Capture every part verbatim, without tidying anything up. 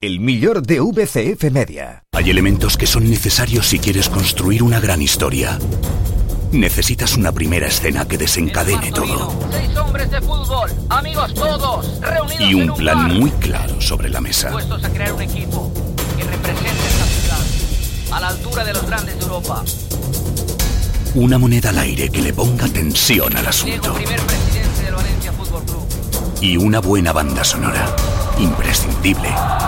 El millor de V C F Media. Hay elementos que son necesarios si quieres construir una gran historia. Necesitas una primera escena que desencadene todo. Seis hombres de fútbol, amigos todos, reunidos Y un en un plan bar, muy claro sobre la mesa. dispuestos a crear un equipo que represente esta ciudad a la altura de los grandes de Europa. Una moneda al aire que le ponga tensión al Diego, asunto. primer presidente del Valencia Fútbol Club. Y una buena banda sonora. Imprescindible.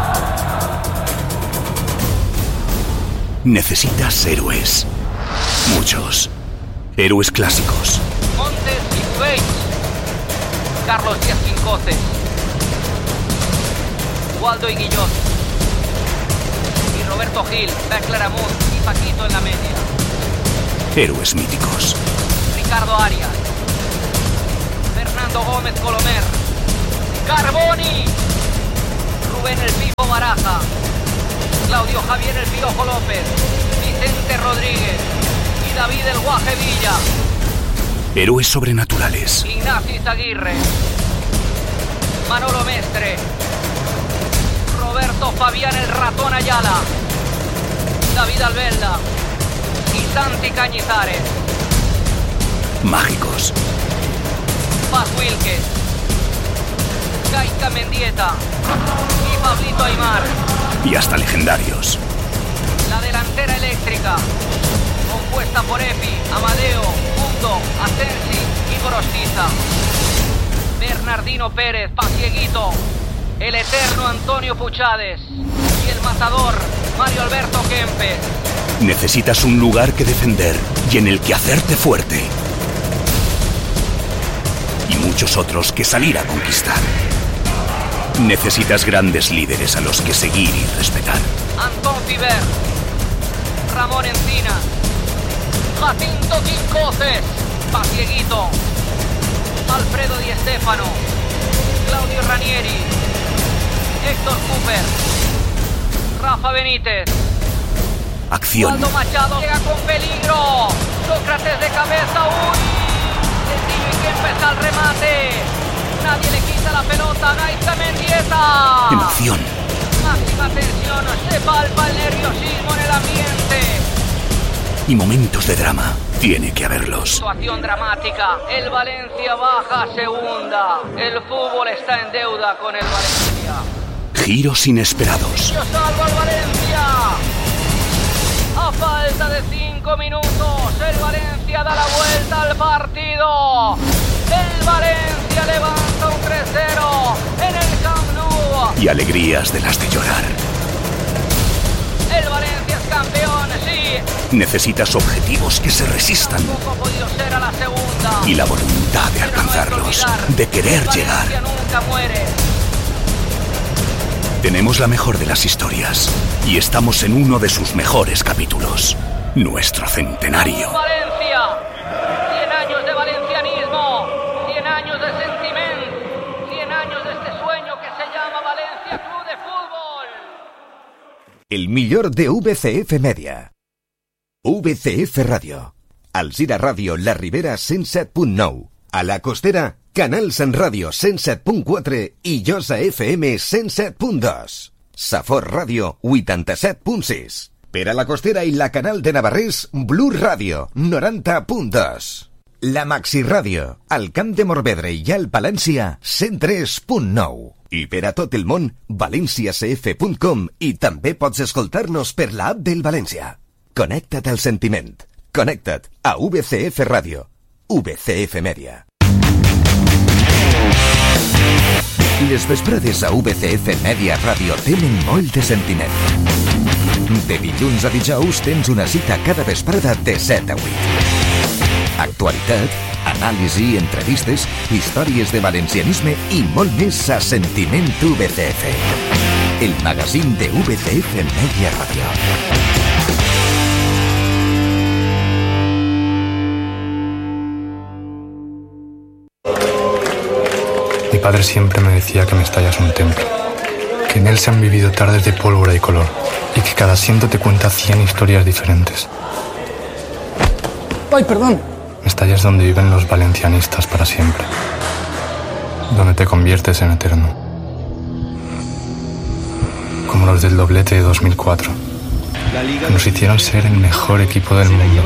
Necesitas héroes. Muchos. Héroes clásicos. Montes y Cubey, Carlos Díaz Quincoces, Waldo y Guillot, y Roberto Gil, Beckler Amunt y Paquito en la media. Héroes míticos. Ricardo Arias, Fernando Gómez Colomer, Carboni, Rubén El Pipo Baraja, Claudio Javier El Piojo López, Vicente Rodríguez y David El Guaje Villa. Héroes sobrenaturales. Ignacio Izaguirre, Manolo Mestre, Roberto Fabián El Ratón Ayala, David Albelda y Santi Cañizares. Mágicos. Paz Wilkes, Gaika Mendieta y Pablito Aymar. Y hasta legendarios. La delantera eléctrica, compuesta por Epi, Amadeo, Mundo, Asensi y Gorostiza. Bernardino Pérez, Pacieguito, el eterno Antonio Puchades y el matador Mario Alberto Kempes. Necesitas un lugar que defender y en el que hacerte fuerte. Y muchos otros que salir a conquistar. Necesitas grandes líderes a los que seguir y respetar. Antón Fiber, Ramón Encinas, Jacinto Quincoces, Pacieguito, Alfredo Di Stéfano, Claudio Ranieri, Héctor Cooper, Rafa Benítez. Acción. Waldo Machado llega con peligro. Sócrates de cabeza. Uy. Sencillo y Kempes al remate. Nadie le quita la pelota. Gaita Mendieta. Emoción. Máxima tensión. Se palpa el nerviosismo en el ambiente. Y momentos de drama. Tiene que haberlos. Situación dramática. El Valencia baja a segunda. El fútbol está en deuda con el Valencia. Giros inesperados. Yo salvo al Valencia. A falta de cinco minutos, el Valencia da la vuelta al partido. El Valencia levanta un tres cero en el Camp Nou. Y alegrías de las de llorar. El Valencia es campeón, sí. Necesitas objetivos que se resistan. Tampoco ha podido ser a la segunda. Y la voluntad de alcanzarlos. De querer llegar. El Valencia nunca muere. Tenemos la mejor de las historias. Y estamos en uno de sus mejores capítulos. Nuestro centenario. Valencia. cien años de valencianismo. cien años de sentimiento. cien años de este sueño que se llama Valencia Club de Fútbol. El millor de V C F Media. V C F Ràdio. Alzira Ràdio, La Ribera, cent set punt nou. A la Costera, Canal Sant Ràdio, cent set punt quatre i Josa F M, cent set punt dos. Safor Ràdio, vuitanta-set punt sis. Per a la Costera i la Canal de Navarrés, Blu Ràdio, noranta punt dos. La Maxi Ràdio, al Camp de Morvedre i al Palència, cent tres punt nou. I per a tot el món, valencia c f punt com i també pots escoltar-nos per l'app del València. Connecta't al sentiment. Connecta't a V C F Ràdio. V C F Media. Les vesprades a V C F Media Ràdio tenen molt de sentiment. De dilluns a dijous tens una cita cada vesprada de set a vuit. Actualitat, anàlisi, entrevistes, històries de valencianisme i molt més a Sentiment V C F. El magazín de V C F Media Ràdio. Mi padre siempre me decía que Mestalla es un templo, que en él se han vivido tardes de pólvora y color, y que cada asiento te cuenta cien historias diferentes. ¡Ay, perdón! Mestalla es donde viven los valencianistas para siempre, donde te conviertes en eterno. como los del doblete de dos mil cuatro. Nos hicieron ser el mejor equipo del mundo.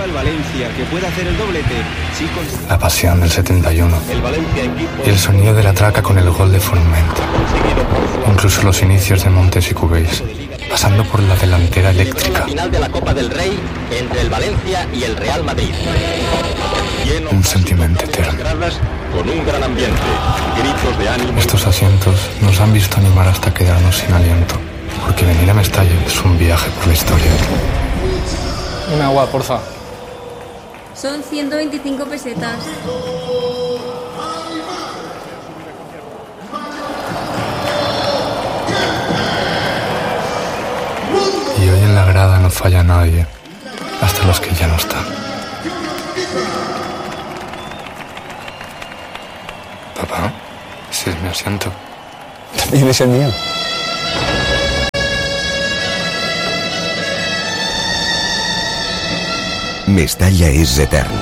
La pasión del setenta y uno y el sonido de la traca con el gol de Forment. Incluso los inicios de Montes y Cubéis, pasando por la delantera eléctrica. Final de la Copa del Rey entre el Valencia y el Real Madrid. Un sentimiento eterno. Con un gran ambiente, gritos de ánimo. Estos asientos nos han visto animar hasta quedarnos sin aliento, porque venir a Mestalla es un viaje por la historia. Un agua, porfa. Son ciento veinticinco pesetas. Y hoy en la grada no falla nadie, hasta los que ya no están. Papá, ese es mi asiento. También es el mío. Mestalla es eterno.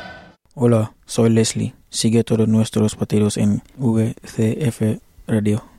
Hola, soy Leslie. Sigue a todos nuestros partidos en V C F Radio.